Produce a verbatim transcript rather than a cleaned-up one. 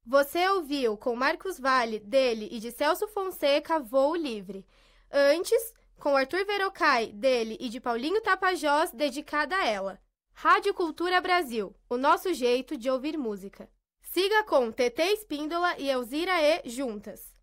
Você ouviu com Marcos Valle, dele e de Celso Fonseca, Voo Livre. Antes, com Arthur Verocai, dele e de Paulinho Tapajós, dedicada a ela. Rádio Cultura Brasil, o nosso jeito de ouvir música. Siga com Tetê Espíndola e Elzira E juntas.